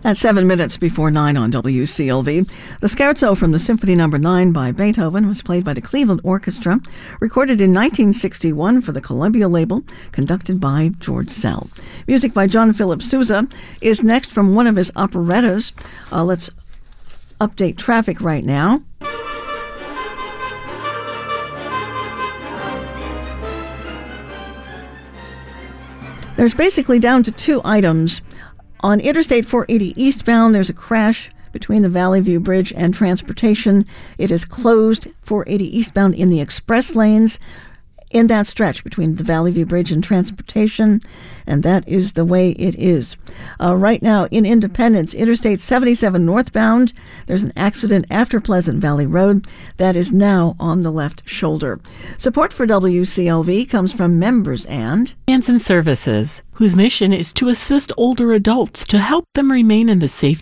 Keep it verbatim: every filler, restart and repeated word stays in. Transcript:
At seven minutes before nine on W C L V, the Scherzo from the Symphony Number nine by Beethoven was played by the Cleveland Orchestra, recorded in nineteen sixty-one for the Columbia label, conducted by George Sell. Music by John Philip Sousa is next from one of his operettas. Uh, let's update traffic right now. There's basically down to two items. On Interstate four eighty eastbound, there's a crash between the Valley View Bridge and Transportation. It is closed four eighty eastbound in the express lanes in that stretch between the Valley View Bridge and Transportation, and that is the way it is. Uh, right now in Independence, Interstate seventy-seven northbound, there's an accident after Pleasant Valley Road that is now on the left shoulder. Support for W C L V comes from members and Hanson Services, whose mission is to assist older adults to help them remain in the safety